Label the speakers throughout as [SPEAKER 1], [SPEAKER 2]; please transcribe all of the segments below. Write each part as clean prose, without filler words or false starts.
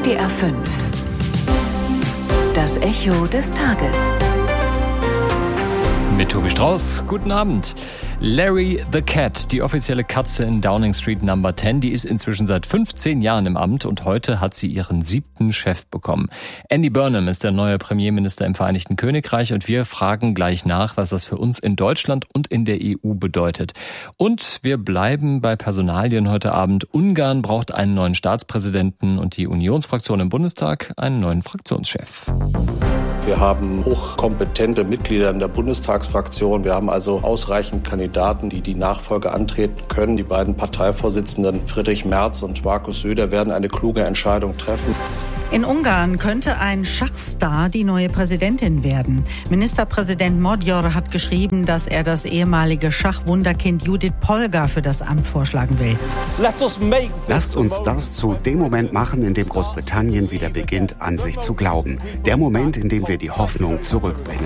[SPEAKER 1] WDR 5. Das Echo des Tages.
[SPEAKER 2] Mit Tobi Strauß, guten Abend. Larry the Cat, die offizielle Katze in Downing Street Number 10, die ist inzwischen seit 15 Jahren im Amt und heute hat sie ihren 7. Chef bekommen. Andy Burnham ist der neue Premierminister im Vereinigten Königreich und wir fragen gleich nach, was das für uns in Deutschland und in der EU bedeutet. Und wir bleiben bei Personalien heute Abend. Ungarn braucht einen neuen Staatspräsidenten und die Unionsfraktion im Bundestag einen neuen Fraktionschef.
[SPEAKER 3] Wir haben hochkompetente Mitglieder in der Bundestagsfraktion. Wir haben also ausreichend Kandidaten, die die Nachfolge antreten können. Die beiden Parteivorsitzenden Friedrich Merz und Markus Söder werden eine kluge Entscheidung treffen.
[SPEAKER 4] In Ungarn könnte ein Schachstar die neue Präsidentin werden. Ministerpräsident Magyar hat geschrieben, dass er das ehemalige Schachwunderkind Judith Polgar für das Amt vorschlagen will.
[SPEAKER 5] Lasst uns das zu dem Moment machen, in dem Großbritannien wieder beginnt, an sich zu glauben. Der Moment, in dem wir die Hoffnung zurückbringen.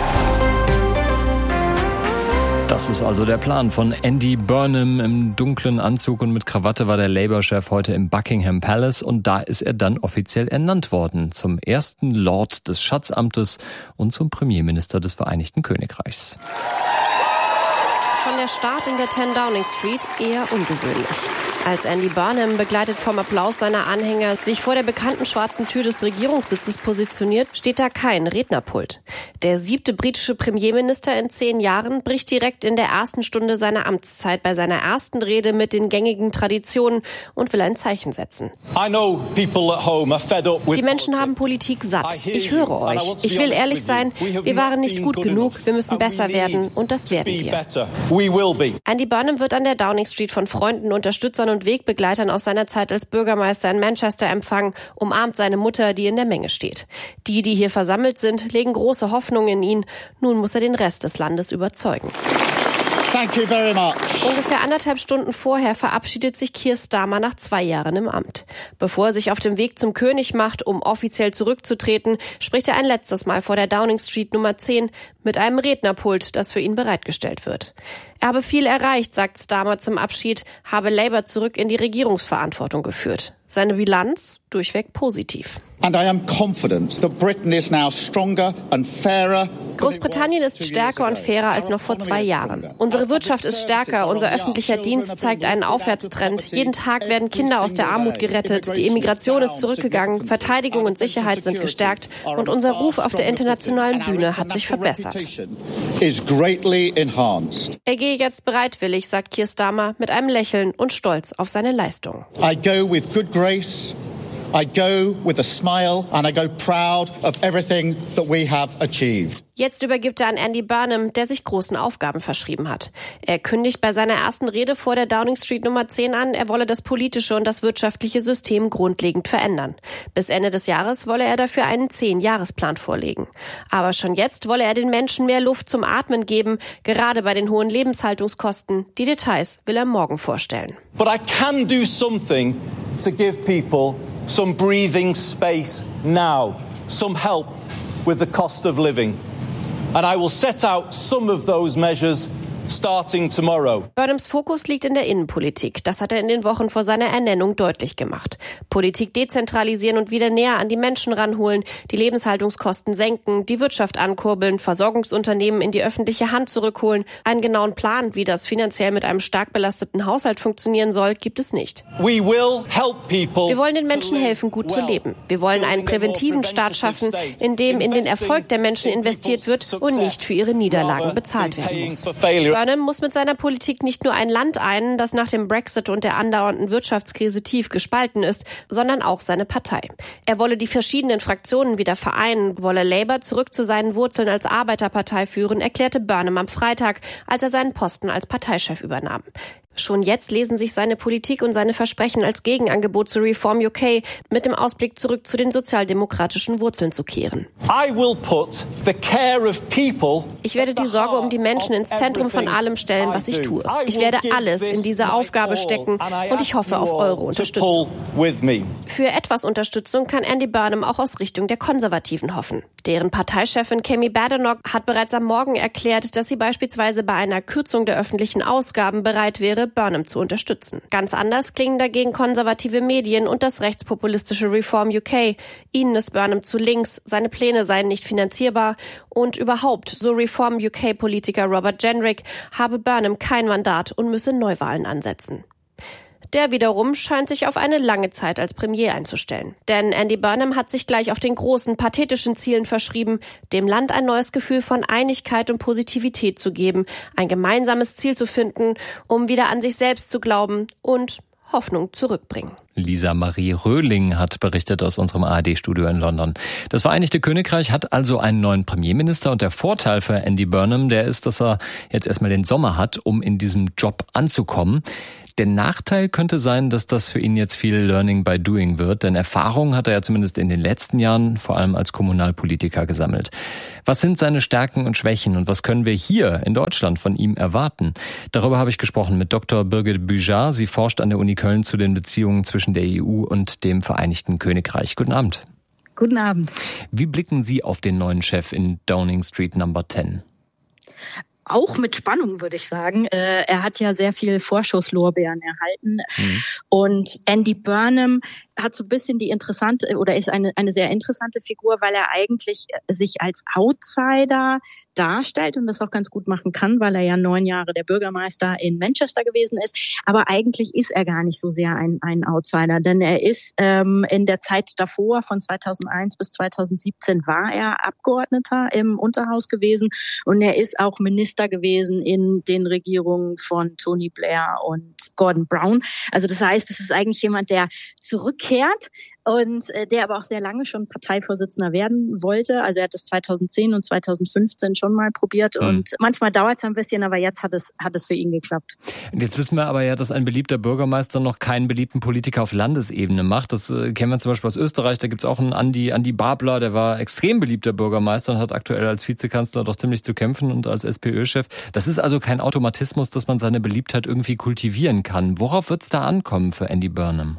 [SPEAKER 2] Das ist also der Plan von Andy Burnham. Im dunklen Anzug und mit Krawatte war der Labour-Chef heute im Buckingham Palace und da ist er dann offiziell ernannt worden zum ersten Lord des Schatzamtes und zum Premierminister des Vereinigten Königreichs.
[SPEAKER 6] Schon der Start in der 10 Downing Street eher ungewöhnlich. Als Andy Burnham, begleitet vom Applaus seiner Anhänger, sich vor der bekannten schwarzen Tür des Regierungssitzes positioniert, steht da kein Rednerpult. Der 7. britische Premierminister in 10 Jahren bricht direkt in der ersten Stunde seiner Amtszeit bei seiner ersten Rede mit den gängigen Traditionen und will ein Zeichen setzen. Die Menschen haben Politik satt. Ich höre euch. Ich will ehrlich sein, wir waren nicht gut genug, wir müssen besser werden und das werden wir. Andy Burnham wird an der Downing Street von Freunden, Unterstützern und Wegbegleitern aus seiner Zeit als Bürgermeister in Manchester empfangen, umarmt seine Mutter, die in der Menge steht. Die hier versammelt sind, legen große Hoffnung in ihn. Nun muss er den Rest des Landes überzeugen.
[SPEAKER 7] Thank you very much.
[SPEAKER 6] Ungefähr 1,5 Stunden vorher verabschiedet sich Keir Starmer nach 2 Jahren im Amt. Bevor er sich auf dem Weg zum König macht, um offiziell zurückzutreten, spricht er ein letztes Mal vor der Downing Street Nummer 10 mit einem Rednerpult, das für ihn bereitgestellt wird. Er habe viel erreicht, sagt Starmer zum Abschied, habe Labour zurück in die Regierungsverantwortung geführt. Seine Bilanz durchweg positiv.
[SPEAKER 7] And I am confident that Britain is now stronger and fairer.
[SPEAKER 6] Großbritannien ist stärker und fairer als noch vor 2 Jahren. Unsere Wirtschaft ist stärker, unser öffentlicher Dienst zeigt einen Aufwärtstrend. Jeden Tag werden Kinder aus der Armut gerettet, die Immigration ist zurückgegangen, Verteidigung und Sicherheit sind gestärkt und unser Ruf auf der internationalen Bühne hat sich verbessert. Er gehe jetzt bereitwillig, sagt Keir Starmer mit einem Lächeln und Stolz auf seine Leistung.
[SPEAKER 7] I go with good grace. I go with a smile and I go proud of everything that we have achieved.
[SPEAKER 6] Jetzt übergibt er an Andy Burnham, der sich großen Aufgaben verschrieben hat. Er kündigt bei seiner ersten Rede vor der Downing Street Nummer 10 an, er wolle das politische und das wirtschaftliche System grundlegend verändern. Bis Ende des Jahres wolle er dafür einen 10-Jahresplan vorlegen. Aber schon jetzt wolle er den Menschen mehr Luft zum Atmen geben, gerade bei den hohen Lebenshaltungskosten. Die Details will er morgen vorstellen.
[SPEAKER 8] But I can do something to give people some breathing space now, some help with the cost of living. And I will set out some of those measures starting tomorrow.
[SPEAKER 6] Burnhams Fokus liegt in der Innenpolitik. Das hat er in den Wochen vor seiner Ernennung deutlich gemacht. Politik dezentralisieren und wieder näher an die Menschen ranholen, die Lebenshaltungskosten senken, die Wirtschaft ankurbeln, Versorgungsunternehmen in die öffentliche Hand zurückholen. Einen genauen Plan, wie das finanziell mit einem stark belasteten Haushalt funktionieren soll, gibt es nicht.
[SPEAKER 8] We will help people.
[SPEAKER 6] Wir wollen den Menschen helfen, gut zu leben. Wir wollen einen präventiven Staat schaffen, in dem in den Erfolg der Menschen investiert wird und nicht für ihre Niederlagen bezahlt werden muss. Burnham muss mit seiner Politik nicht nur ein Land ein, das nach dem Brexit und der andauernden Wirtschaftskrise tief gespalten ist, sondern auch seine Partei. Er wolle die verschiedenen Fraktionen wieder vereinen, wolle Labour zurück zu seinen Wurzeln als Arbeiterpartei führen, erklärte Burnham am Freitag, als er seinen Posten als Parteichef übernahm. Schon jetzt lesen sich seine Politik und seine Versprechen als Gegenangebot zu Reform UK mit dem Ausblick zurück zu den sozialdemokratischen Wurzeln zu kehren. Ich werde die Sorge um die Menschen ins Zentrum von allem stellen, was ich tue. Ich werde alles in diese Aufgabe stecken und ich hoffe auf eure Unterstützung. Für etwas Unterstützung kann Andy Burnham auch aus Richtung der Konservativen hoffen. Deren Parteichefin Kemi Badenoch hat bereits am Morgen erklärt, dass sie beispielsweise bei einer Kürzung der öffentlichen Ausgaben bereit wäre, wolle, Burnham zu unterstützen. Ganz anders klingen dagegen konservative Medien und das rechtspopulistische Reform UK. Ihnen ist Burnham zu links, seine Pläne seien nicht finanzierbar und überhaupt, so Reform UK-Politiker Robert Jenrick, habe Burnham kein Mandat und müsse Neuwahlen ansetzen. Der wiederum scheint sich auf eine lange Zeit als Premier einzustellen. Denn Andy Burnham hat sich gleich auch den großen, pathetischen Zielen verschrieben, dem Land ein neues Gefühl von Einigkeit und Positivität zu geben, ein gemeinsames Ziel zu finden, um wieder an sich selbst zu glauben und Hoffnung zurückbringen.
[SPEAKER 2] Lisa Marie Röhling hat berichtet aus unserem ARD-Studio in London. Das Vereinigte Königreich hat also einen neuen Premierminister und der Vorteil für Andy Burnham, der ist, dass er jetzt erstmal den Sommer hat, um in diesem Job anzukommen. Der Nachteil könnte sein, dass das für ihn jetzt viel Learning by Doing wird, denn Erfahrung hat er ja zumindest in den letzten Jahren vor allem als Kommunalpolitiker gesammelt. Was sind seine Stärken und Schwächen und was können wir hier in Deutschland von ihm erwarten? Darüber habe ich gesprochen mit Dr. Birgit Büjar. Sie forscht an der Uni Köln zu den Beziehungen zwischen der EU und dem Vereinigten Königreich. Guten Abend.
[SPEAKER 1] Guten Abend.
[SPEAKER 2] Wie blicken Sie auf den neuen Chef in Downing Street Number 10?
[SPEAKER 1] Auch mit Spannung, würde ich sagen. Er hat ja sehr viel Vorschusslorbeeren erhalten. Und Andy Burnham hat so ein bisschen ist eine sehr interessante Figur, weil er eigentlich sich als Outsider darstellt und das auch ganz gut machen kann, weil er ja 9 Jahre der Bürgermeister in Manchester gewesen ist. Aber eigentlich ist er gar nicht so sehr ein Outsider, denn er ist in der Zeit davor, von 2001 bis 2017, war er Abgeordneter im Unterhaus gewesen und er ist auch Minister gewesen in den Regierungen von Tony Blair und Gordon Brown. Also das heißt, es ist eigentlich jemand, der zurückkehrt und der aber auch sehr lange schon Parteivorsitzender werden wollte. Also er hat es 2010 und 2015 schon mal probiert und manchmal dauert es ein bisschen, aber jetzt hat es für ihn geklappt.
[SPEAKER 2] Und jetzt wissen wir aber ja, dass ein beliebter Bürgermeister noch keinen beliebten Politiker auf Landesebene macht. Das kennen wir zum Beispiel aus Österreich. Da gibt es auch einen Andi Babler, der war extrem beliebter Bürgermeister und hat aktuell als Vizekanzler doch ziemlich zu kämpfen und als SPÖ-Chef. Das ist also kein Automatismus, dass man seine Beliebtheit irgendwie kultivieren kann. Worauf wird es da ankommen für Andy Burnham?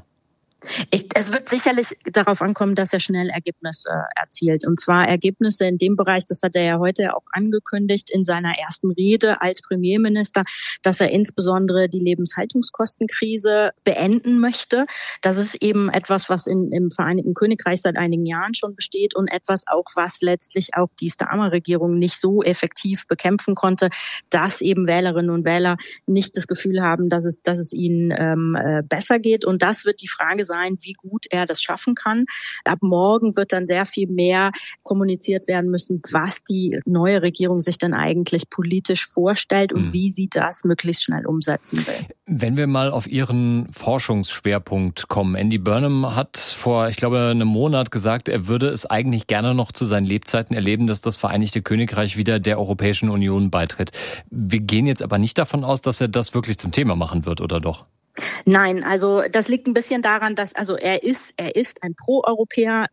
[SPEAKER 1] Es wird sicherlich darauf ankommen, dass er schnell Ergebnisse erzielt. Und zwar Ergebnisse in dem Bereich, das hat er ja heute auch angekündigt in seiner ersten Rede als Premierminister, dass er insbesondere die Lebenshaltungskostenkrise beenden möchte. Das ist eben etwas, was im Vereinigten Königreich seit einigen Jahren schon besteht und etwas auch, was letztlich auch die Starmer-Regierung nicht so effektiv bekämpfen konnte, dass eben Wählerinnen und Wähler nicht das Gefühl haben, dass es ihnen besser geht. Und das wird die Frage sein, wie gut er das schaffen kann. Ab morgen wird dann sehr viel mehr kommuniziert werden müssen, was die neue Regierung sich dann eigentlich politisch vorstellt und wie sie das möglichst schnell umsetzen will.
[SPEAKER 2] Wenn wir mal auf Ihren Forschungsschwerpunkt kommen. Andy Burnham hat vor, ich glaube, einem Monat gesagt, er würde es eigentlich gerne noch zu seinen Lebzeiten erleben, dass das Vereinigte Königreich wieder der Europäischen Union beitritt. Wir gehen jetzt aber nicht davon aus, dass er das wirklich zum Thema machen wird, oder doch?
[SPEAKER 1] Nein, also das liegt ein bisschen daran, dass er ist ein Pro-Europäer,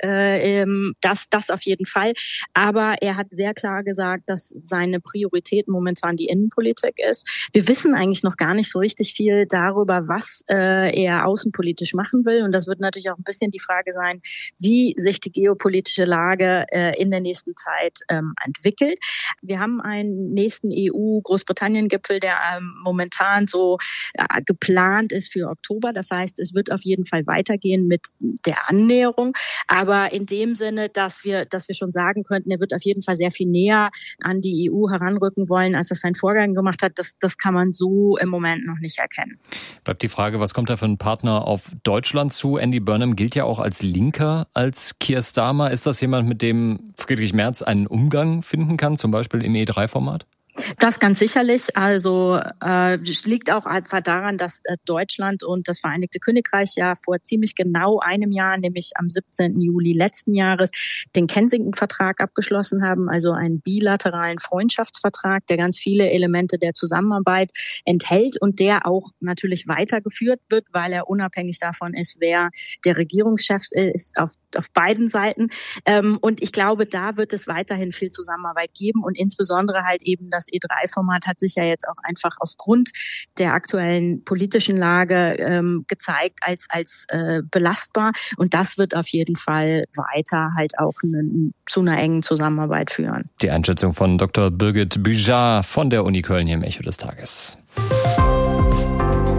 [SPEAKER 1] das auf jeden Fall. Aber er hat sehr klar gesagt, dass seine Priorität momentan die Innenpolitik ist. Wir wissen eigentlich noch gar nicht so richtig viel darüber, was er außenpolitisch machen will. Und das wird natürlich auch ein bisschen die Frage sein, wie sich die geopolitische Lage in der nächsten Zeit entwickelt. Wir haben einen nächsten EU-Großbritannien-Gipfel, der momentan so geplant ist für Oktober. Das heißt, es wird auf jeden Fall weitergehen mit der Annäherung. Aber in dem Sinne, dass wir schon sagen könnten, er wird auf jeden Fall sehr viel näher an die EU heranrücken wollen, als das sein Vorgänger gemacht hat. Das kann man so im Moment noch nicht erkennen.
[SPEAKER 2] Bleibt die Frage, was kommt da für ein Partner auf Deutschland zu? Andy Burnham gilt ja auch als Linker, als Keir Starmer. Ist das jemand, mit dem Friedrich Merz einen Umgang finden kann, zum Beispiel im E3-Format?
[SPEAKER 1] Das ganz sicherlich. Also es liegt auch einfach daran, dass Deutschland und das Vereinigte Königreich ja vor ziemlich genau einem Jahr, nämlich am 17. Juli letzten Jahres, den Kensington-Vertrag abgeschlossen haben, also einen bilateralen Freundschaftsvertrag, der ganz viele Elemente der Zusammenarbeit enthält und der auch natürlich weitergeführt wird, weil er unabhängig davon ist, wer der Regierungschef ist auf beiden Seiten. Und ich glaube, da wird es weiterhin viel Zusammenarbeit geben und insbesondere halt eben das E3-Format hat sich ja jetzt auch einfach aufgrund der aktuellen politischen Lage gezeigt als belastbar. Und das wird auf jeden Fall weiter halt auch zu einer engen Zusammenarbeit führen.
[SPEAKER 2] Die Einschätzung von Dr. Birgit Büjar von der Uni Köln hier im Echo des Tages.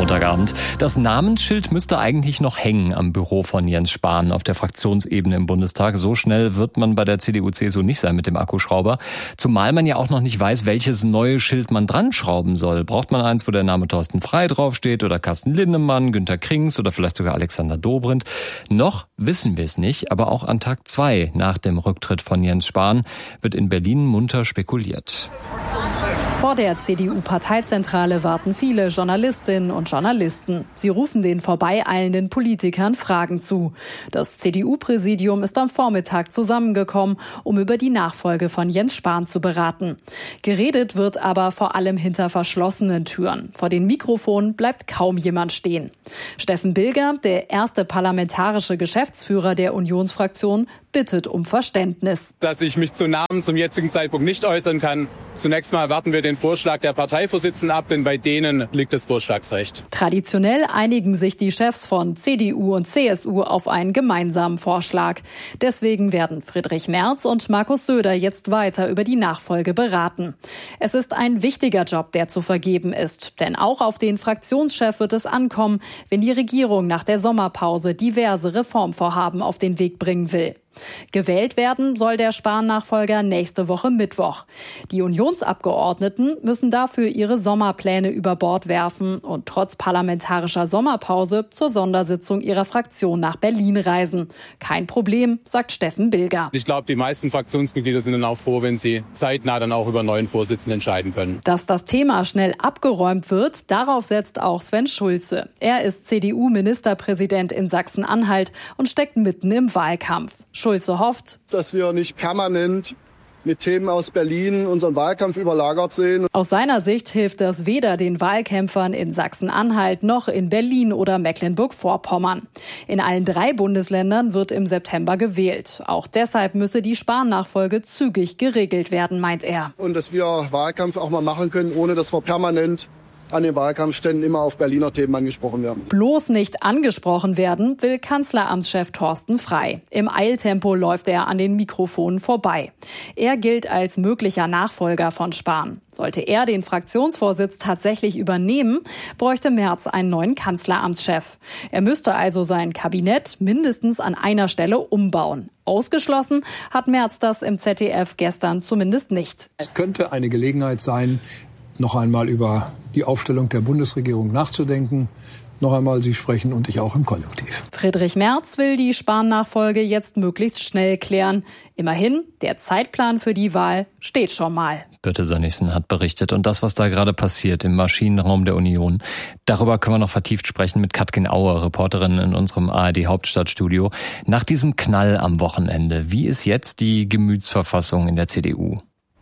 [SPEAKER 2] Montagabend. Das Namensschild müsste eigentlich noch hängen am Büro von Jens Spahn auf der Fraktionsebene im Bundestag. So schnell wird man bei der CDU/CSU nicht sein mit dem Akkuschrauber. Zumal man ja auch noch nicht weiß, welches neue Schild man dran schrauben soll. Braucht man eins, wo der Name Thorsten Frey draufsteht oder Carsten Linnemann, Günter Krings oder vielleicht sogar Alexander Dobrindt? Noch wissen wir es nicht, aber auch an Tag 2 nach dem Rücktritt von Jens Spahn wird in Berlin munter spekuliert.
[SPEAKER 9] Vor der CDU-Parteizentrale warten viele Journalistinnen und Journalisten. Sie rufen den vorbeieilenden Politikern Fragen zu. Das CDU-Präsidium ist am Vormittag zusammengekommen, um über die Nachfolge von Jens Spahn zu beraten. Geredet wird aber vor allem hinter verschlossenen Türen. Vor den Mikrofonen bleibt kaum jemand stehen. Steffen Bilger, der erste parlamentarische Geschäftsführer der Unionsfraktion, bittet um Verständnis.
[SPEAKER 10] Dass ich mich zu Namen zum jetzigen Zeitpunkt nicht äußern kann. Zunächst mal warten wir den Vorschlag der Parteivorsitzenden ab, denn bei denen liegt das Vorschlagsrecht.
[SPEAKER 9] Traditionell einigen sich die Chefs von CDU und CSU auf einen gemeinsamen Vorschlag. Deswegen werden Friedrich Merz und Markus Söder jetzt weiter über die Nachfolge beraten. Es ist ein wichtiger Job, der zu vergeben ist. Denn auch auf den Fraktionschef wird es ankommen, wenn die Regierung nach der Sommerpause diverse Reformvorhaben auf den Weg bringen will. Gewählt werden soll der Spahn-Nachfolger nächste Woche Mittwoch. Die Unionsabgeordneten müssen dafür ihre Sommerpläne über Bord werfen und trotz parlamentarischer Sommerpause zur Sondersitzung ihrer Fraktion nach Berlin reisen. Kein Problem, sagt Steffen Bilger.
[SPEAKER 10] Ich glaube, die meisten Fraktionsmitglieder sind dann auch froh, wenn sie zeitnah dann auch über neuen Vorsitzenden entscheiden können.
[SPEAKER 9] Dass das Thema schnell abgeräumt wird, darauf setzt auch Sven Schulze. Er ist CDU-Ministerpräsident in Sachsen-Anhalt und steckt mitten im Wahlkampf. Schulze hofft,
[SPEAKER 11] dass wir nicht permanent mit Themen aus Berlin unseren Wahlkampf überlagert sehen.
[SPEAKER 9] Aus seiner Sicht hilft das weder den Wahlkämpfern in Sachsen-Anhalt noch in Berlin oder Mecklenburg-Vorpommern. In allen 3 Bundesländern wird im September gewählt. Auch deshalb müsse die Spahn-Nachfolge zügig geregelt werden, meint er.
[SPEAKER 11] Und dass wir Wahlkampf auch mal machen können, ohne dass wir permanent an den Wahlkampfständen immer auf Berliner Themen angesprochen werden.
[SPEAKER 9] Bloß nicht angesprochen werden will Kanzleramtschef Thorsten Frey. Im Eiltempo läuft er an den Mikrofonen vorbei. Er gilt als möglicher Nachfolger von Spahn. Sollte er den Fraktionsvorsitz tatsächlich übernehmen, bräuchte Merz einen neuen Kanzleramtschef. Er müsste also sein Kabinett mindestens an einer Stelle umbauen. Ausgeschlossen hat Merz das im ZDF gestern zumindest nicht.
[SPEAKER 12] Es könnte eine Gelegenheit sein, noch einmal über die Aufstellung der Bundesregierung nachzudenken. Noch einmal, Sie sprechen und ich auch im Konjunktiv.
[SPEAKER 9] Friedrich Merz will die Spahn-Nachfolge jetzt möglichst schnell klären. Immerhin, der Zeitplan für die Wahl steht schon mal.
[SPEAKER 2] Birte Sönnigsen hat berichtet. Und das, was da gerade passiert im Maschinenraum der Union, darüber können wir noch vertieft sprechen mit Katrin Auer, Reporterin in unserem ARD-Hauptstadtstudio. Nach diesem Knall am Wochenende, wie ist jetzt die Gemütsverfassung in der CDU?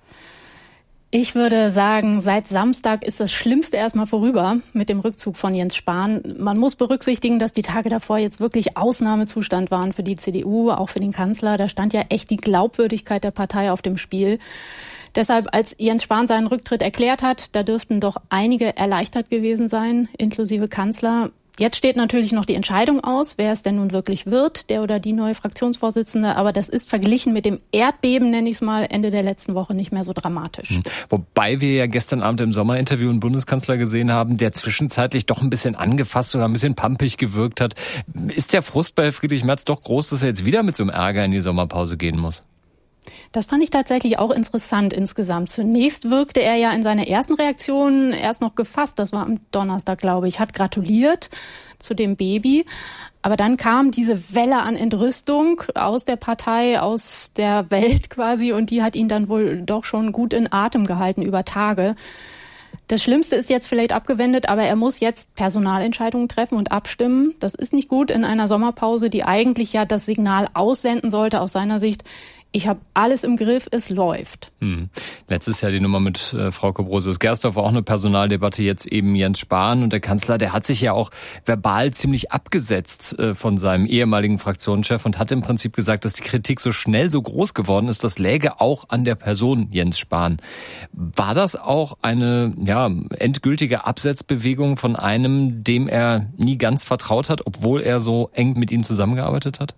[SPEAKER 13] Ich würde sagen, seit Samstag ist das Schlimmste erstmal vorüber mit dem Rückzug von Jens Spahn. Man muss berücksichtigen, dass die Tage davor jetzt wirklich Ausnahmezustand waren für die CDU, auch für den Kanzler. Da stand ja echt die Glaubwürdigkeit der Partei auf dem Spiel. Deshalb, als Jens Spahn seinen Rücktritt erklärt hat, da dürften doch einige erleichtert gewesen sein, inklusive Kanzler. Jetzt steht natürlich noch die Entscheidung aus, wer es denn nun wirklich wird, der oder die neue Fraktionsvorsitzende. Aber das ist verglichen mit dem Erdbeben, nenne ich es mal, Ende der letzten Woche nicht mehr so dramatisch.
[SPEAKER 2] Wobei wir ja gestern Abend im Sommerinterview einen Bundeskanzler gesehen haben, der zwischenzeitlich doch ein bisschen angefasst, sogar ein bisschen pampig gewirkt hat. Ist der Frust bei Friedrich Merz doch groß, dass er jetzt wieder mit so einem Ärger in die Sommerpause gehen muss?
[SPEAKER 13] Das fand ich tatsächlich auch interessant insgesamt. Zunächst wirkte er ja in seiner ersten Reaktion erst noch gefasst. Das war am Donnerstag, glaube ich. Hat gratuliert zu dem Baby. Aber dann kam diese Welle an Entrüstung aus der Partei, aus der Welt quasi. Und die hat ihn dann wohl doch schon gut in Atem gehalten über Tage. Das Schlimmste ist jetzt vielleicht abgewendet, aber er muss jetzt Personalentscheidungen treffen und abstimmen. Das ist nicht gut in einer Sommerpause, die eigentlich ja das Signal aussenden sollte aus seiner Sicht. Ich habe alles im Griff, es läuft.
[SPEAKER 2] Letztes Jahr die Nummer mit Frau Brosius-Gersdorf war auch eine Personaldebatte, jetzt eben Jens Spahn. Und der Kanzler, der hat sich ja auch verbal ziemlich abgesetzt von seinem ehemaligen Fraktionschef und hat im Prinzip gesagt, dass die Kritik so schnell so groß geworden ist, das läge auch an der Person Jens Spahn. War das auch eine endgültige Absetzbewegung von einem, dem er nie ganz vertraut hat, obwohl er so eng mit ihm zusammengearbeitet hat?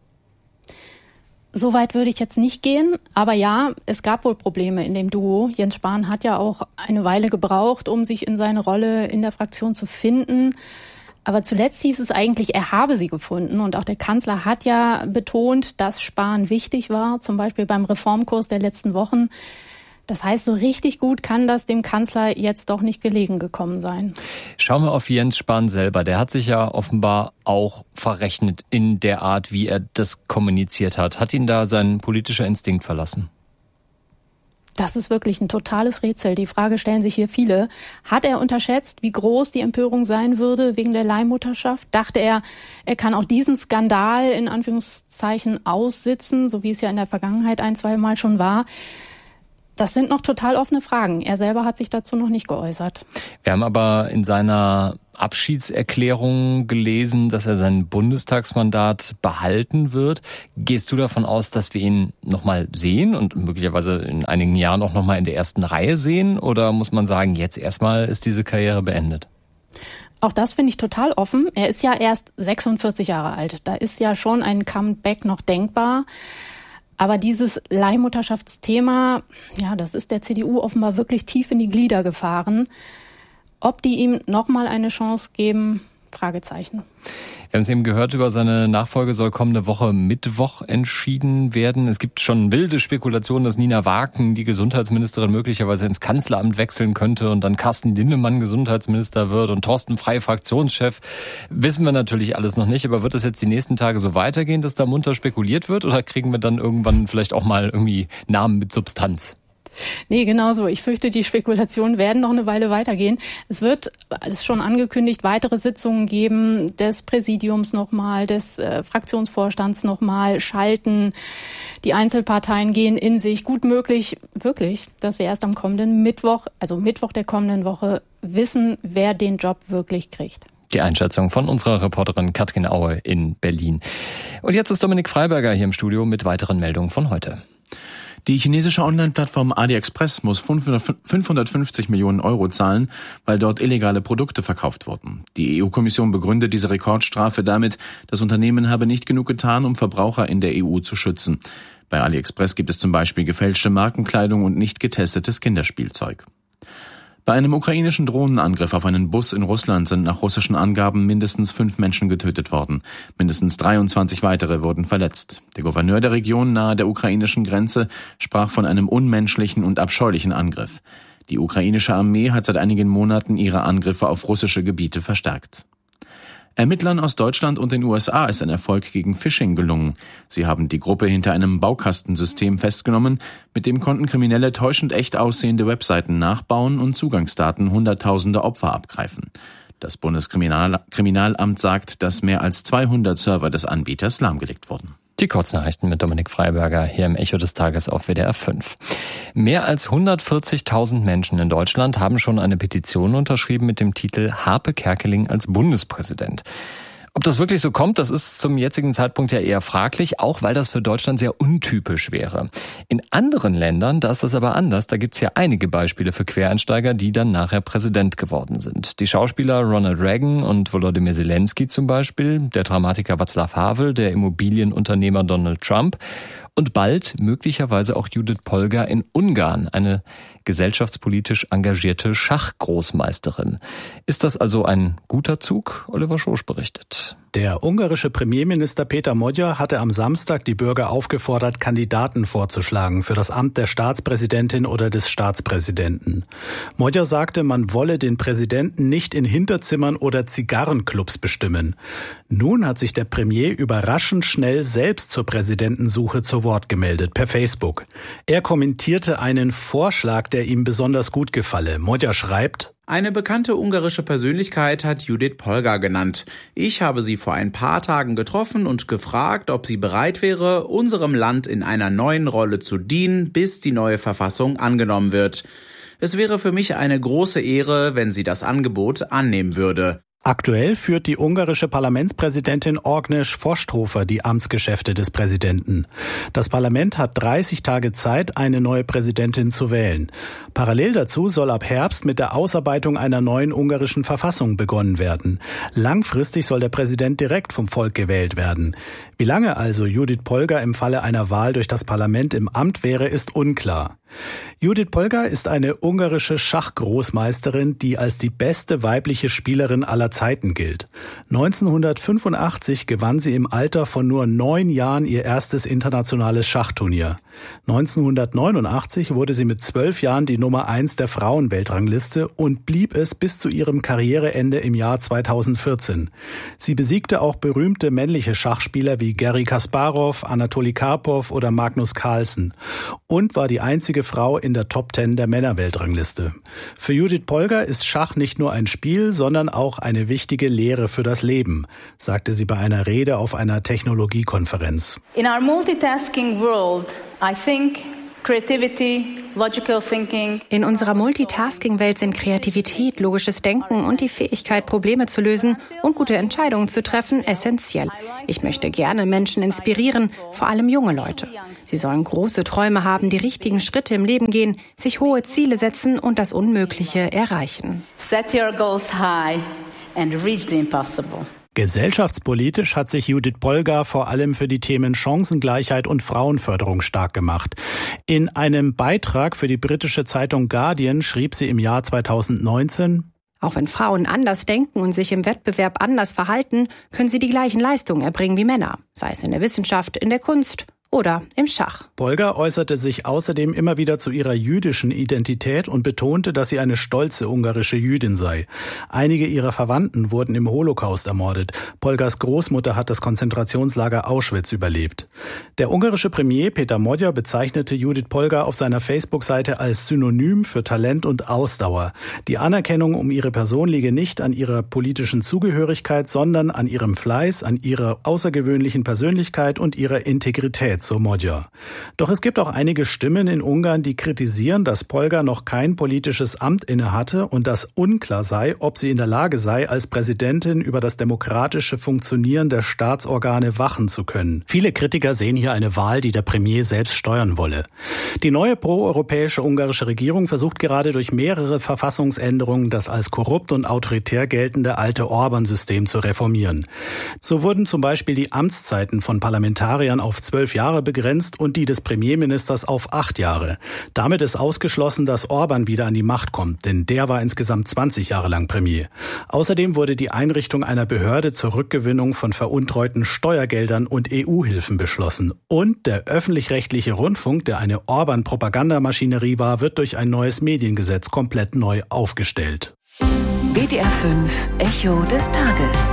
[SPEAKER 13] So weit würde ich jetzt nicht gehen, aber ja, es gab wohl Probleme in dem Duo. Jens Spahn hat ja auch eine Weile gebraucht, um sich in seine Rolle in der Fraktion zu finden. Aber zuletzt hieß es eigentlich, er habe sie gefunden. Und auch der Kanzler hat ja betont, dass Sparen wichtig war, zum Beispiel beim Reformkurs der letzten Wochen. Das heißt, so richtig gut kann das dem Kanzler jetzt doch nicht gelegen gekommen sein.
[SPEAKER 2] Schauen wir auf Jens Spahn selber. Der hat sich ja offenbar auch verrechnet in der Art, wie er das kommuniziert hat. Hat ihn da sein politischer Instinkt verlassen?
[SPEAKER 13] Das ist wirklich ein totales Rätsel. Die Frage stellen sich hier viele. Hat er unterschätzt, wie groß die Empörung sein würde wegen der Leihmutterschaft? Dachte er, er kann auch diesen Skandal in Anführungszeichen aussitzen, so wie es ja in der Vergangenheit 1-2 Mal schon war? Das sind noch total offene Fragen. Er selber hat sich dazu noch nicht geäußert.
[SPEAKER 2] Wir haben aber in seiner Abschiedserklärung gelesen, dass er sein Bundestagsmandat behalten wird. Gehst du davon aus, dass wir ihn nochmal sehen und möglicherweise in einigen Jahren auch nochmal in der ersten Reihe sehen? Oder muss man sagen, jetzt erstmal ist diese Karriere beendet?
[SPEAKER 13] Auch das finde ich total offen. Er ist ja erst 46 Jahre alt. Da ist ja schon ein Comeback noch denkbar. Aber dieses Leihmutterschaftsthema, ja, das ist der CDU offenbar wirklich tief in die Glieder gefahren. Ob die ihm nochmal eine Chance geben, Fragezeichen.
[SPEAKER 2] Wir haben es eben gehört, über seine Nachfolge soll kommende Woche Mittwoch entschieden werden. Es gibt schon wilde Spekulationen, dass Nina Waken, die Gesundheitsministerin, möglicherweise ins Kanzleramt wechseln könnte und dann Carsten Linnemann Gesundheitsminister wird und Thorsten Frey Fraktionschef. Wissen wir natürlich alles noch nicht, aber wird es jetzt die nächsten Tage so weitergehen, dass da munter spekuliert wird, oder kriegen wir dann irgendwann vielleicht auch mal irgendwie Namen mit Substanz?
[SPEAKER 13] Nee, genau so. Ich fürchte, die Spekulationen werden noch eine Weile weitergehen. Es wird, es ist schon angekündigt, weitere Sitzungen geben, des Präsidiums nochmal, des Fraktionsvorstands nochmal schalten. Die Einzelparteien gehen in sich. Gut möglich, wirklich, dass wir erst am kommenden Mittwoch, also Mittwoch der kommenden Woche, wissen, wer den Job wirklich kriegt.
[SPEAKER 2] Die Einschätzung von unserer Reporterin Katrin Aue in Berlin. Und jetzt ist Dominik Freiberger hier im Studio mit weiteren Meldungen von heute.
[SPEAKER 14] Die chinesische Online-Plattform AliExpress muss 550 Millionen Euro zahlen, weil dort illegale Produkte verkauft wurden. Die EU-Kommission begründet diese Rekordstrafe damit, das Unternehmen habe nicht genug getan, um Verbraucher in der EU zu schützen. Bei AliExpress gibt es zum Beispiel gefälschte Markenkleidung und nicht getestetes Kinderspielzeug. Bei einem ukrainischen Drohnenangriff auf einen Bus in Russland sind nach russischen Angaben mindestens 5 Menschen getötet worden. Mindestens 23 weitere wurden verletzt. Der Gouverneur der Region nahe der ukrainischen Grenze sprach von einem unmenschlichen und abscheulichen Angriff. Die ukrainische Armee hat seit einigen Monaten ihre Angriffe auf russische Gebiete verstärkt. Ermittlern aus Deutschland und den USA ist ein Erfolg gegen Phishing gelungen. Sie haben die Gruppe hinter einem Baukastensystem festgenommen, mit dem konnten Kriminelle täuschend echt aussehende Webseiten nachbauen und Zugangsdaten hunderttausender Opfer abgreifen. Das Bundeskriminalamt sagt, dass mehr als 200 Server des Anbieters lahmgelegt wurden.
[SPEAKER 2] Die Kurznachrichten mit Dominik Freiberger hier im Echo des Tages auf WDR 5. Mehr als 140.000 Menschen in Deutschland haben schon eine Petition unterschrieben mit dem Titel Harpe Kerkeling als Bundespräsident. Ob das wirklich so kommt, das ist zum jetzigen Zeitpunkt ja eher fraglich, auch weil das für Deutschland sehr untypisch wäre. In anderen Ländern, da ist das aber anders, da gibt's ja einige Beispiele für Quereinsteiger, die dann nachher Präsident geworden sind. Die Schauspieler Ronald Reagan und Volodymyr Zelensky zum Beispiel, der Dramatiker Václav Havel, der Immobilienunternehmer Donald Trump und bald möglicherweise auch Judith Polgar in Ungarn, eine gesellschaftspolitisch engagierte Schachgroßmeisterin. Ist das also ein guter Zug? Oliver Schosch berichtet.
[SPEAKER 15] Der ungarische Premierminister Péter Magyar hatte am Samstag die Bürger aufgefordert, Kandidaten vorzuschlagen für das Amt der Staatspräsidentin oder des Staatspräsidenten. Magyar sagte, man wolle den Präsidenten nicht in Hinterzimmern oder Zigarrenclubs bestimmen. Nun hat sich der Premier überraschend schnell selbst zur Präsidentensuche zu Wort gemeldet, per Facebook. Er kommentierte einen Vorschlag, der ihm besonders gut gefalle. Magyar schreibt:
[SPEAKER 16] Eine bekannte ungarische Persönlichkeit hat Judith Polgar genannt. Ich habe sie vor ein paar Tagen getroffen und gefragt, ob sie bereit wäre, unserem Land in einer neuen Rolle zu dienen, bis die neue Verfassung angenommen wird. Es wäre für mich eine große Ehre, wenn sie das Angebot annehmen würde.
[SPEAKER 15] Aktuell führt die ungarische Parlamentspräsidentin Agnes Vosthofer die Amtsgeschäfte des Präsidenten. Das Parlament hat 30 Tage Zeit, eine neue Präsidentin zu wählen. Parallel dazu soll ab Herbst mit der Ausarbeitung einer neuen ungarischen Verfassung begonnen werden. Langfristig soll der Präsident direkt vom Volk gewählt werden. Wie lange also Judith Polgar im Falle einer Wahl durch das Parlament im Amt wäre, ist unklar. Judith Polgar ist eine ungarische Schachgroßmeisterin, die als die beste weibliche Spielerin aller Zeiten gilt. 1985 gewann sie im Alter von nur 9 Jahren ihr erstes internationales Schachturnier. 1989 wurde sie mit 12 Jahren die Nummer 1 der Frauenweltrangliste und blieb es bis zu ihrem Karriereende im Jahr 2014. Sie besiegte auch berühmte männliche Schachspieler wie Garry Kasparov, Anatoli Karpov oder Magnus Carlsen und war die einzige Frau in der Top 10 der Männerweltrangliste. Für Judith Polgar ist Schach nicht nur ein Spiel, sondern auch eine wichtige Lehre für das Leben, sagte sie bei einer Rede auf einer Technologiekonferenz.
[SPEAKER 17] In our multitasking world, I think creativity, logical thinking.
[SPEAKER 18] In unserer Multitasking-Welt sind Kreativität, logisches Denken und die Fähigkeit, Probleme zu lösen und gute Entscheidungen zu treffen, essentiell. Ich möchte gerne Menschen inspirieren, vor allem junge Leute. Sie sollen große Träume haben, die richtigen Schritte im Leben gehen, sich hohe Ziele setzen und das Unmögliche erreichen.
[SPEAKER 17] Set your goals high and reach the impossible.
[SPEAKER 15] Gesellschaftspolitisch hat sich Judith Polgar vor allem für die Themen Chancengleichheit und Frauenförderung stark gemacht. In einem Beitrag für die britische Zeitung Guardian schrieb sie im Jahr 2019:
[SPEAKER 18] Auch wenn Frauen anders denken und sich im Wettbewerb anders verhalten, können sie die gleichen Leistungen erbringen wie Männer, sei es in der Wissenschaft, in der Kunst oder im Schach.
[SPEAKER 15] Polgar äußerte sich außerdem immer wieder zu ihrer jüdischen Identität und betonte, dass sie eine stolze ungarische Jüdin sei. Einige ihrer Verwandten wurden im Holocaust ermordet. Polgars Großmutter hat das Konzentrationslager Auschwitz überlebt. Der ungarische Premier Péter Magyar bezeichnete Judith Polgar auf seiner Facebook-Seite als Synonym für Talent und Ausdauer. Die Anerkennung um ihre Person liege nicht an ihrer politischen Zugehörigkeit, sondern an ihrem Fleiß, an ihrer außergewöhnlichen Persönlichkeit und ihrer Integrität, so Magyar. Doch es gibt auch einige Stimmen in Ungarn, die kritisieren, dass Polgar noch kein politisches Amt innehatte und dass unklar sei, ob sie in der Lage sei, als Präsidentin über das demokratische Funktionieren der Staatsorgane wachen zu können. Viele Kritiker sehen hier eine Wahl, die der Premier selbst steuern wolle. Die neue proeuropäische ungarische Regierung versucht gerade durch mehrere Verfassungsänderungen das als korrupt und autoritär geltende alte Orban-System zu reformieren. So wurden zum Beispiel die Amtszeiten von Parlamentariern auf 12 Jahre begrenzt und die des Premierministers auf 8 Jahre. Damit ist ausgeschlossen, dass Orban wieder an die Macht kommt, denn der war insgesamt 20 Jahre lang Premier. Außerdem wurde die Einrichtung einer Behörde zur Rückgewinnung von veruntreuten Steuergeldern und EU-Hilfen beschlossen. Und der öffentlich-rechtliche Rundfunk, der eine Orban-Propagandamaschinerie war, wird durch ein neues Mediengesetz komplett neu aufgestellt.
[SPEAKER 19] WDR 5 Echo des Tages.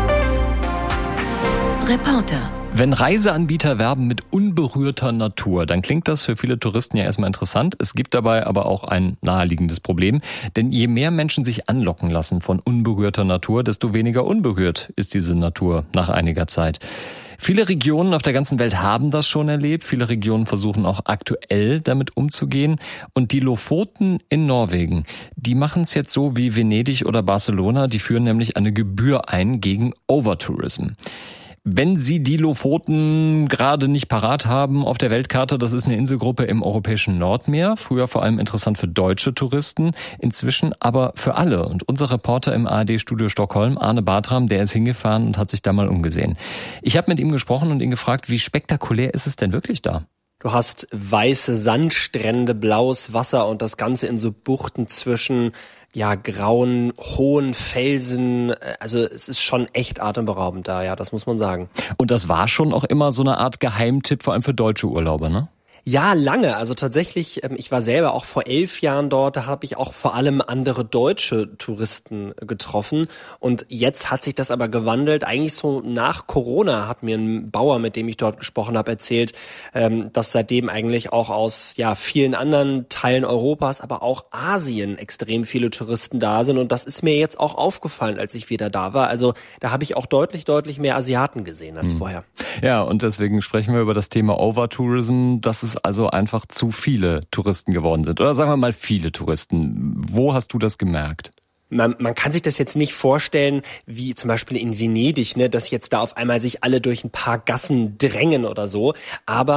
[SPEAKER 19] Reporter.
[SPEAKER 2] Wenn Reiseanbieter werben mit unberührter Natur, dann klingt das für viele Touristen ja erstmal interessant. Es gibt dabei aber auch ein naheliegendes Problem. Denn je mehr Menschen sich anlocken lassen von unberührter Natur, desto weniger unberührt ist diese Natur nach einiger Zeit. Viele Regionen auf der ganzen Welt haben das schon erlebt. Viele Regionen versuchen auch aktuell damit umzugehen. Und die Lofoten in Norwegen, die machen es jetzt so wie Venedig oder Barcelona. Die führen nämlich eine Gebühr ein gegen Overtourism. Wenn Sie die Lofoten gerade nicht parat haben auf der Weltkarte, das ist eine Inselgruppe im europäischen Nordmeer, früher vor allem interessant für deutsche Touristen, inzwischen aber für alle. Und unser Reporter im ARD-Studio Stockholm, Arne Bartram, der ist hingefahren und hat sich da mal umgesehen. Ich habe mit ihm gesprochen und ihn gefragt, wie spektakulär ist es denn wirklich da?
[SPEAKER 20] Du hast weiße Sandstrände, blaues Wasser und das Ganze in so Buchten zwischen grauen, hohen Felsen. Also es ist schon echt atemberaubend da, ja, das muss man sagen.
[SPEAKER 2] Und das war schon auch immer so eine Art Geheimtipp, vor allem für deutsche Urlauber, ne?
[SPEAKER 20] Ja, lange. Also tatsächlich, ich war selber auch vor 11 Jahren dort, da habe ich auch vor allem andere deutsche Touristen getroffen. Und jetzt hat sich das aber gewandelt. Eigentlich so nach Corona hat mir ein Bauer, mit dem ich dort gesprochen habe, erzählt, dass seitdem eigentlich auch aus vielen anderen Teilen Europas, aber auch Asien extrem viele Touristen da sind. Und das ist mir jetzt auch aufgefallen, als ich wieder da war. Also da habe ich auch deutlich mehr Asiaten gesehen als vorher.
[SPEAKER 2] Ja, und deswegen sprechen wir über das Thema Overtourism. Das ist also einfach zu viele Touristen geworden sind. Oder sagen wir mal viele Touristen. Wo hast du das gemerkt?
[SPEAKER 20] Man kann sich das jetzt nicht vorstellen, wie zum Beispiel in Venedig, dass jetzt da auf einmal sich alle durch ein paar Gassen drängen oder so. Aber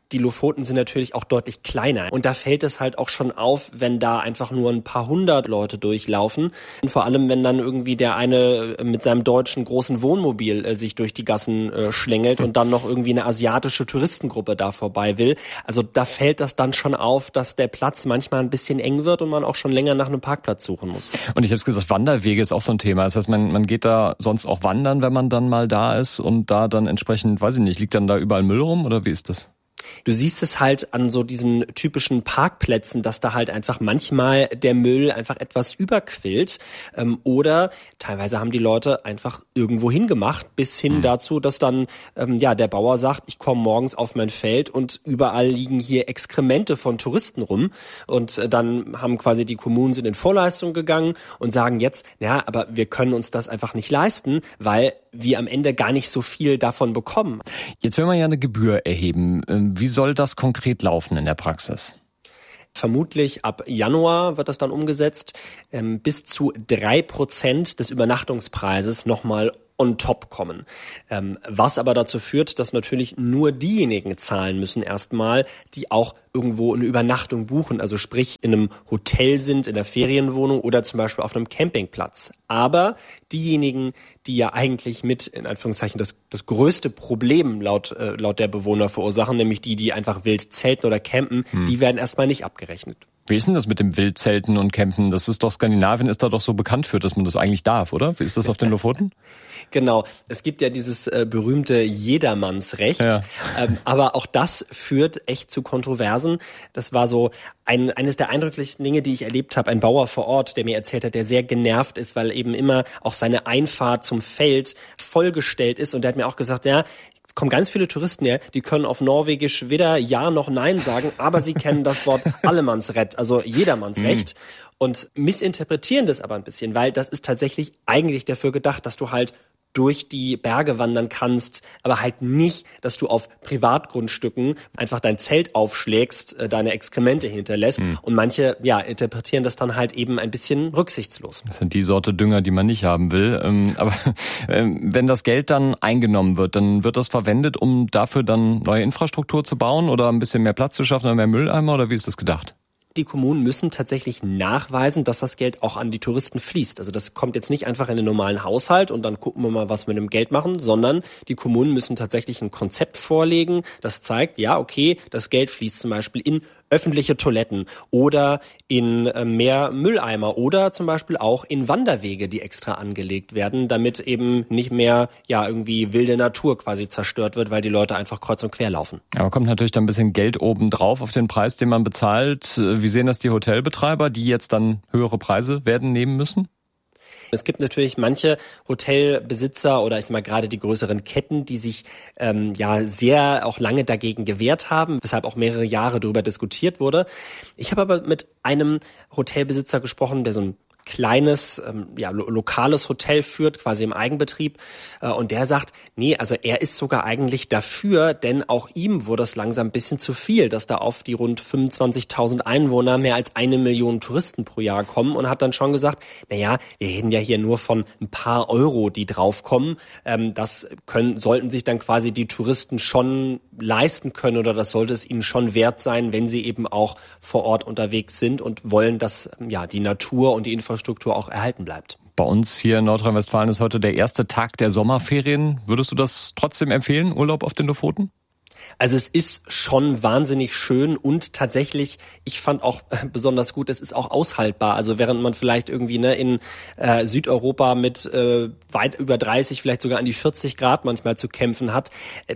[SPEAKER 20] die Lofoten sind natürlich auch deutlich kleiner. Und da fällt es halt auch schon auf, wenn da einfach nur ein paar hundert Leute durchlaufen. Und vor allem, wenn dann irgendwie der eine mit seinem deutschen großen Wohnmobil sich durch die Gassen schlängelt und dann noch irgendwie eine asiatische Touristengruppe da vorbei will. Also da fällt das dann schon auf, dass der Platz manchmal ein bisschen eng wird und man auch schon länger nach einem Parkplatz suchen muss.
[SPEAKER 2] Und ich habe es gesagt, Wanderwege ist auch so ein Thema. Das heißt, man geht da sonst auch wandern, wenn man dann mal da ist und da dann entsprechend, weiß ich nicht, liegt dann da überall Müll rum oder wie ist das?
[SPEAKER 20] Du siehst es halt an so diesen typischen Parkplätzen, dass da halt einfach manchmal der Müll einfach etwas überquillt. Oder teilweise haben die Leute einfach irgendwo hingemacht, bis hin dazu, dass dann der Bauer sagt, ich komme morgens auf mein Feld und überall liegen hier Exkremente von Touristen rum. Und dann haben quasi die Kommunen sind in Vorleistung gegangen und sagen jetzt, ja, aber wir können uns das einfach nicht leisten, weil wir am Ende gar nicht so viel davon bekommen.
[SPEAKER 2] Jetzt will man ja eine Gebühr erheben. Wie soll das konkret laufen in der Praxis?
[SPEAKER 20] Vermutlich ab Januar wird das dann umgesetzt. Bis zu 3% des Übernachtungspreises nochmal on top kommen. Was aber dazu führt, dass natürlich nur diejenigen zahlen müssen erstmal, die auch irgendwo eine Übernachtung buchen, also sprich in einem Hotel sind, in der Ferienwohnung oder zum Beispiel auf einem Campingplatz. Aber diejenigen, die ja eigentlich mit, in Anführungszeichen, das größte Problem laut der Bewohner verursachen, nämlich die einfach wild zelten oder campen, die werden erstmal nicht abgerechnet.
[SPEAKER 2] Wie ist denn das mit dem Wildzelten und Campen? Das ist doch, Skandinavien ist da doch so bekannt für, dass man das eigentlich darf, oder? Wie ist das auf den Lofoten?
[SPEAKER 20] Genau. Es gibt ja dieses berühmte Jedermannsrecht. Ja. Aber auch das führt echt zu Kontroversen. Das war so eines der eindrücklichsten Dinge, die ich erlebt habe. Ein Bauer vor Ort, der mir erzählt hat, der sehr genervt ist, weil eben immer auch seine Einfahrt zum Feld vollgestellt ist. Und der hat mir auch gesagt, ja, kommen ganz viele Touristen her, die können auf Norwegisch weder Ja noch Nein sagen, aber sie kennen das Wort Allemannsrecht, also Jedermannsrecht und missinterpretieren das aber ein bisschen, weil das ist tatsächlich eigentlich dafür gedacht, dass du halt durch die Berge wandern kannst, aber halt nicht, dass du auf Privatgrundstücken einfach dein Zelt aufschlägst, deine Exkremente hinterlässt. Und manche, interpretieren das dann halt eben ein bisschen rücksichtslos.
[SPEAKER 2] Das sind die Sorte Dünger, die man nicht haben will. Aber wenn das Geld dann eingenommen wird, dann wird das verwendet, um dafür dann neue Infrastruktur zu bauen oder ein bisschen mehr Platz zu schaffen oder mehr Mülleimer, oder wie ist das gedacht?
[SPEAKER 20] Die Kommunen müssen tatsächlich nachweisen, dass das Geld auch an die Touristen fließt. Also das kommt jetzt nicht einfach in den normalen Haushalt und dann gucken wir mal, was wir mit dem Geld machen, sondern die Kommunen müssen tatsächlich ein Konzept vorlegen, das zeigt, ja, okay, das Geld fließt zum Beispiel in öffentliche Toiletten oder in mehr Mülleimer oder zum Beispiel auch in Wanderwege, die extra angelegt werden, damit eben nicht mehr irgendwie wilde Natur quasi zerstört wird, weil die Leute einfach kreuz und quer laufen.
[SPEAKER 2] Aber kommt natürlich dann ein bisschen Geld obendrauf auf den Preis, den man bezahlt. Wie sehen das die Hotelbetreiber, die jetzt dann höhere Preise werden nehmen müssen?
[SPEAKER 20] Es gibt natürlich manche Hotelbesitzer oder ich sag mal gerade die größeren Ketten, die sich sehr auch lange dagegen gewehrt haben, weshalb auch mehrere Jahre darüber diskutiert wurde. Ich habe aber mit einem Hotelbesitzer gesprochen, der so ein kleines, lokales Hotel führt, quasi im Eigenbetrieb. Und der sagt, nee, also er ist sogar eigentlich dafür, denn auch ihm wurde es langsam ein bisschen zu viel, dass da auf die rund 25.000 Einwohner mehr als 1 Million Touristen pro Jahr kommen und hat dann schon gesagt, wir reden ja hier nur von ein paar Euro, die draufkommen. Das sollten sich dann quasi die Touristen schon leisten können oder das sollte es ihnen schon wert sein, wenn sie eben auch vor Ort unterwegs sind und wollen, dass die Natur und die Infrastruktur auch erhalten bleibt.
[SPEAKER 2] Bei uns hier in Nordrhein-Westfalen ist heute der erste Tag der Sommerferien. Würdest du das trotzdem empfehlen, Urlaub auf den Lofoten?
[SPEAKER 20] Also es ist schon wahnsinnig schön und tatsächlich, ich fand auch besonders gut, es ist auch aushaltbar. Also während man vielleicht irgendwie in Südeuropa mit weit über 30, vielleicht sogar an die 40 Grad manchmal zu kämpfen hat,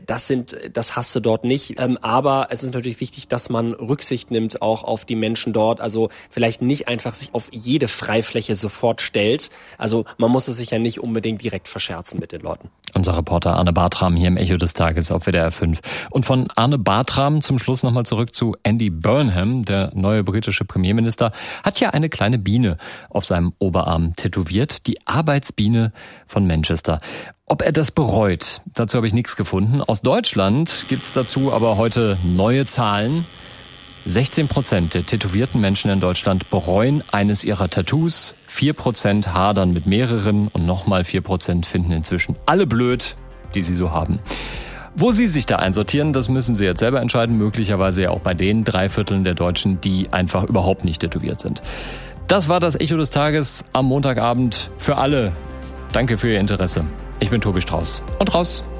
[SPEAKER 20] das hast du dort nicht. Aber es ist natürlich wichtig, dass man Rücksicht nimmt auch auf die Menschen dort. Also vielleicht nicht einfach sich auf jede Freifläche sofort stellt. Also man muss es sich ja nicht unbedingt direkt verscherzen mit den Leuten.
[SPEAKER 2] Unser Reporter Arne Bartram hier im Echo des Tages auf WDR 5. Und von Arne Bartram zum Schluss nochmal zurück zu Andy Burnham, der neue britische Premierminister, hat ja eine kleine Biene auf seinem Oberarm tätowiert, die Arbeitsbiene von Manchester. Ob er das bereut, dazu habe ich nichts gefunden. Aus Deutschland gibt's dazu aber heute neue Zahlen. 16% der tätowierten Menschen in Deutschland bereuen eines ihrer Tattoos. 4% hadern mit mehreren und nochmal 4% finden inzwischen alle blöd, die sie so haben. Wo Sie sich da einsortieren, das müssen Sie jetzt selber entscheiden, möglicherweise ja auch bei den 3/4 der Deutschen, die einfach überhaupt nicht tätowiert sind. Das war das Echo des Tages am Montagabend für alle. Danke für Ihr Interesse. Ich bin Tobi Strauß und raus.